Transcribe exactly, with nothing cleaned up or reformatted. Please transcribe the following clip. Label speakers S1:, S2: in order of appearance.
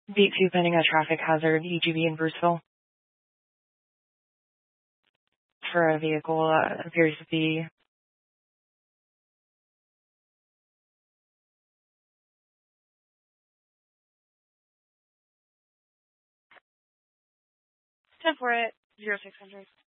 S1: V two pending a traffic hazard, E G B in Bruceville. For a vehicle that appears to be ten for it, zero six hundred.